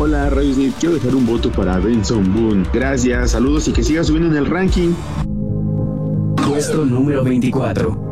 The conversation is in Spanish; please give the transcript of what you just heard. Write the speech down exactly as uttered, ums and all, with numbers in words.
Hola, Radio Snip, quiero dejar un voto para Benson Boone. Gracias, saludos y que siga subiendo en el ranking. Puesto número veinticuatro.